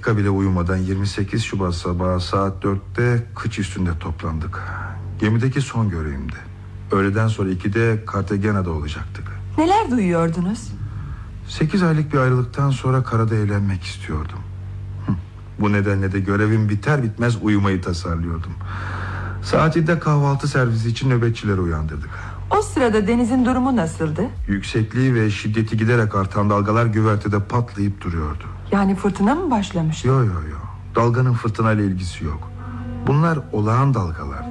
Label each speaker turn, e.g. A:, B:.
A: dakika bile uyumadan 28 Şubat sabahı saat 4'te kıç üstünde toplandık. Gemideki son görevimdi. Öğleden sonra 2'de Cartagena'da olacaktık.
B: Neler duyuyordunuz?
A: 8 aylık bir ayrılıktan sonra karada evlenmek istiyordum. Bu nedenle de görevim biter bitmez uyumayı tasarlıyordum. Saat 7'de kahvaltı servisi için nöbetçileri uyandırdık.
B: O sırada denizin durumu nasıldı?
A: Yüksekliği ve şiddeti giderek artan dalgalar güvertede patlayıp duruyordu.
B: Yani fırtına mı başlamıştı?
A: Yo. Dalganın fırtınayla ilgisi yok. Bunlar olağan dalgalar.